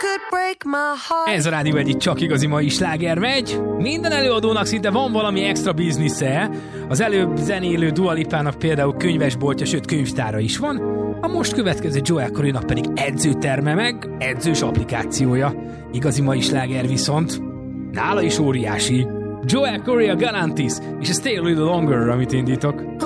Ez a Rádió egyik csak igazi mai sláger megy. Minden előadónak szinte van valami extra biznisze. Az előbb zenélő Dua Lipának például könyvesboltja, sőt könyvtára is van. A most következő Joel Corrynak pedig edzőterme meg edzős applikációja. Igazi mai sláger viszont nála is óriási. Joel Corry, a Galantis és a Stay a Little Longer, amit indítok.